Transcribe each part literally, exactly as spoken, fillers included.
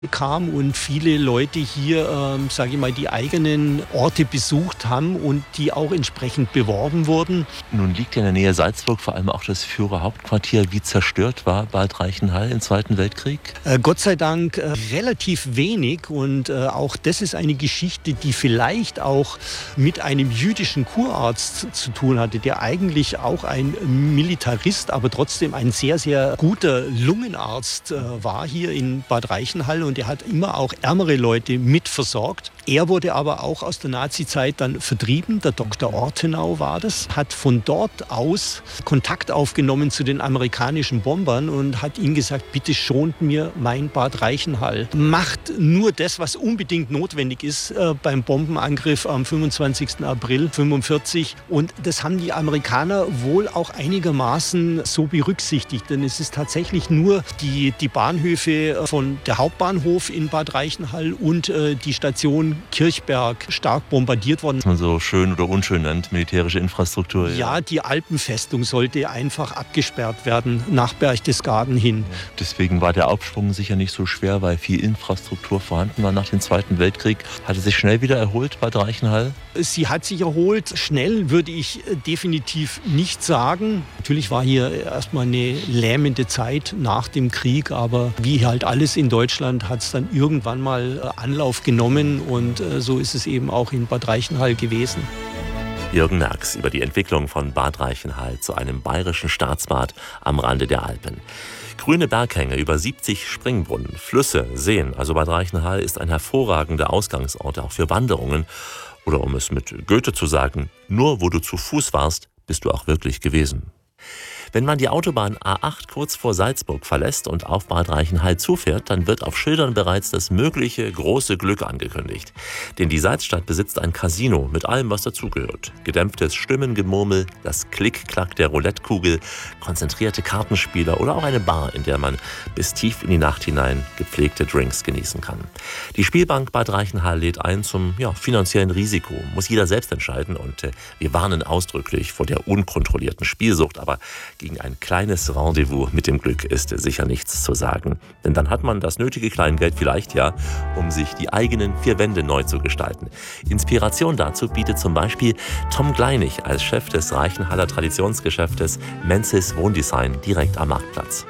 kam und viele Leute hier, ähm, sage ich mal, die eigenen Orte besucht haben und die auch entsprechend beworben wurden. Nun liegt ja in der Nähe Salzburg vor allem auch das Führerhauptquartier. Wie zerstört war Bad Reichenhall im Zweiten Weltkrieg? Äh, Gott sei Dank äh, relativ wenig und äh, auch das ist eine Geschichte, die vielleicht auch mit einem jüdischen Kurarzt zu tun hatte, der eigentlich auch ein Militarist, aber trotzdem ein sehr, sehr guter Lungenarzt äh, war hier in Bad Reichenhall. Und er hat immer auch ärmere Leute mitversorgt. Er wurde aber auch aus der Nazizeit dann vertrieben. Der Doktor Ortenau war das. Hat von dort aus Kontakt aufgenommen zu den amerikanischen Bombern und hat ihnen gesagt, bitte schont mir mein Bad Reichenhall. Macht nur das, was unbedingt notwendig ist äh, beim Bombenangriff am fünfundzwanzigsten April fünfundvierzig. Und das haben die Amerikaner wohl auch einigermaßen so berücksichtigt. Denn es ist tatsächlich nur die, die Bahnhöfe von der Hauptbahnhof in Bad Reichenhall und äh, die Station Kirchberg stark bombardiert worden. Was man so schön oder unschön nennt, militärische Infrastruktur. Ja, ja, die Alpenfestung sollte einfach abgesperrt werden nach Berchtesgaden hin. Deswegen war der Aufschwung sicher nicht so schwer, weil viel Infrastruktur vorhanden war nach dem Zweiten Weltkrieg. Hat es sich schnell wieder erholt, Bad Reichenhall? Sie hat sich erholt. Schnell würde ich definitiv nicht sagen. Natürlich war hier erstmal eine lähmende Zeit nach dem Krieg, aber wie halt alles in Deutschland hat es dann irgendwann mal Anlauf genommen und so ist es eben auch in Bad Reichenhall gewesen. Jürgen Merx über die Entwicklung von Bad Reichenhall zu einem bayerischen Staatsbad am Rande der Alpen. Grüne Berghänge, über siebzig Springbrunnen, Flüsse, Seen. Also Bad Reichenhall ist ein hervorragender Ausgangsort auch für Wanderungen. Oder um es mit Goethe zu sagen, nur wo du zu Fuß warst, bist du auch wirklich gewesen. Wenn man die Autobahn A acht kurz vor Salzburg verlässt und auf Bad Reichenhall zufährt, dann wird auf Schildern bereits das mögliche große Glück angekündigt. Denn die Salzstadt besitzt ein Casino mit allem, was dazugehört. Gedämpftes Stimmengemurmel, das Klick-Klack der Roulettekugel, konzentrierte Kartenspieler oder auch eine Bar, in der man bis tief in die Nacht hinein gepflegte Drinks genießen kann. Die Spielbank Bad Reichenhall lädt ein zum ja, finanziellen Risiko. Muss jeder selbst entscheiden und äh, wir warnen ausdrücklich vor der unkontrollierten Spielsucht, aber gegen ein kleines Rendezvous mit dem Glück ist sicher nichts zu sagen. Denn dann hat man das nötige Kleingeld vielleicht ja, um sich die eigenen vier Wände neu zu gestalten. Inspiration dazu bietet zum Beispiel Tom Gleinig als Chef des Reichenhaller Traditionsgeschäftes Menzis Wohndesign direkt am Marktplatz.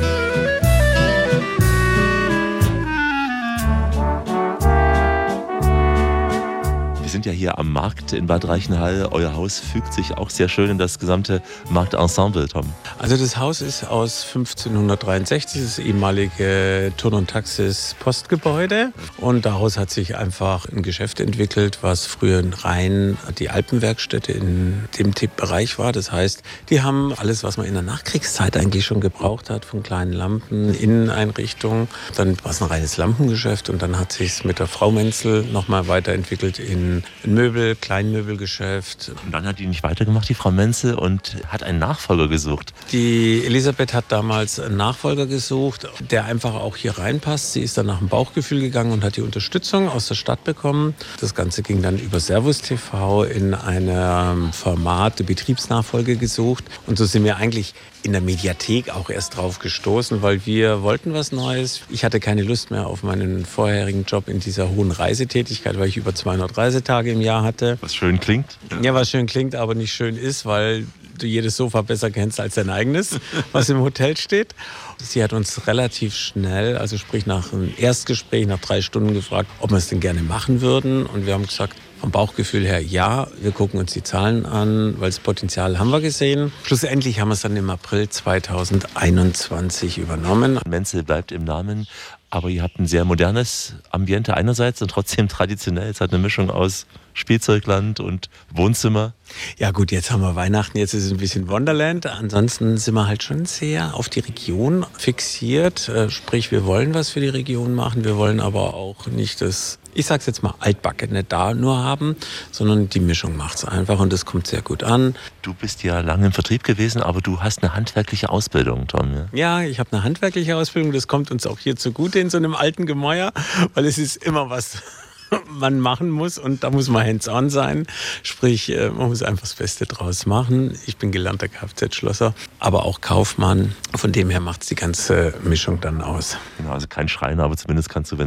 Wir sind ja hier am Markt in Bad Reichenhall. Euer Haus fügt sich auch sehr schön in das gesamte Marktensemble, Tom. Also das Haus ist aus fünfzehnhundertdreiundsechzig, das ehemalige Turn- und Taxis-Postgebäude. Und daraus hat sich einfach ein Geschäft entwickelt, was früher rein die Alpenwerkstätte in dem Bereich war. Das heißt, die haben alles, was man in der Nachkriegszeit eigentlich schon gebraucht hat, von kleinen Lampen, Inneneinrichtungen. Dann war es ein reines Lampengeschäft und dann hat sich es mit der Frau Menzel nochmal weiterentwickelt in ein Möbel, Kleinmöbelgeschäft. Und dann hat die nicht weitergemacht, die Frau Menzel, und hat einen Nachfolger gesucht. Die Elisabeth hat damals einen Nachfolger gesucht, der einfach auch hier reinpasst. Sie ist dann nach dem Bauchgefühl gegangen und hat die Unterstützung aus der Stadt bekommen. Das Ganze ging dann über Servus T V in einem Format, Betriebsnachfolge gesucht. Und so sind wir eigentlich in der Mediathek auch erst drauf gestoßen, weil wir wollten was Neues. Ich hatte keine Lust mehr auf meinen vorherigen Job in dieser hohen Reisetätigkeit, weil ich über zweihundert Reisetage im Jahr hatte. Was schön klingt. Ja, was schön klingt, aber nicht schön ist, weil du jedes Sofa besser kennst als dein eigenes, was im Hotel steht. Sie hat uns relativ schnell, also sprich nach einem Erstgespräch, nach drei Stunden gefragt, ob wir es denn gerne machen würden. Und wir haben gesagt, vom Bauchgefühl her ja, wir gucken uns die Zahlen an, weil das Potenzial haben wir gesehen. Schlussendlich haben wir es dann im April zweitausendeinundzwanzig übernommen. Menzel bleibt im Namen, aber ihr habt ein sehr modernes Ambiente einerseits und trotzdem traditionell. Es hat eine Mischung aus Spielzeugland und Wohnzimmer. Ja gut, jetzt haben wir Weihnachten, jetzt ist es ein bisschen Wonderland. Ansonsten sind wir halt schon sehr auf die Region fixiert. Sprich, wir wollen was für die Region machen, wir wollen aber auch nicht das, ich sag's jetzt mal, Altbackene da nur haben, sondern die Mischung macht's einfach und das kommt sehr gut an. Du bist ja lange im Vertrieb gewesen, aber du hast eine handwerkliche Ausbildung, Tom. Ja, ja ich habe eine handwerkliche Ausbildung, das kommt uns auch hier zugute in so einem alten Gemäuer, weil es ist immer was man machen muss und da muss man hands-on sein. Sprich, man muss einfach das Beste draus machen. Ich bin gelernter Kfz-Schlosser, aber auch Kaufmann. Von dem her macht es die ganze Mischung dann aus. Genau, also kein Schreiner, aber zumindest kannst du, wenn